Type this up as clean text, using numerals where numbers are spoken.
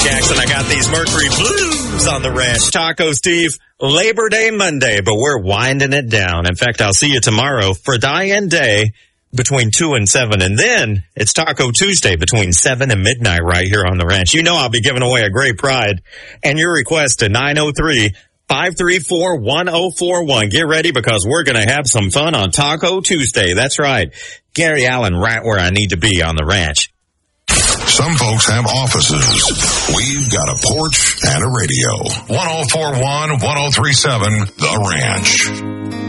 Jackson. I got these Mercury Blues on the ranch. Taco Steve, Labor Day Monday, but we're winding it down. In fact, I'll see you tomorrow for Die-In Day between 2 and 7. And then it's Taco Tuesday between 7 and midnight right here on the ranch. You know I'll be giving away a great pride. And your request to 903-534-1041. Get ready because we're going to have some fun on Taco Tuesday. That's right. Gary Allen right where I need to be on the ranch. Some folks have offices. We've got a porch and a radio. 1041, 1037, The Ranch.